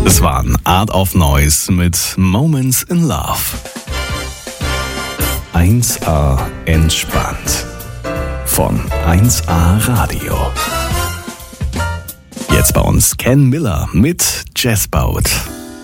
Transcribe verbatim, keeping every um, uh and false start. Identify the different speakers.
Speaker 1: Es waren Art of Noise mit Moments in Love. eins A entspannt. Von eins A Radio. Jetzt bei uns Ken Miller mit Jazzbout.